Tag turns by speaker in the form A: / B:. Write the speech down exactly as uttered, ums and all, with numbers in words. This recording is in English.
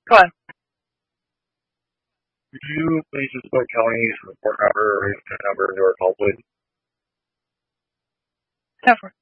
A: Go on.
B: Could you please just put Tony's report number or his number into our call, please?
A: Ten four.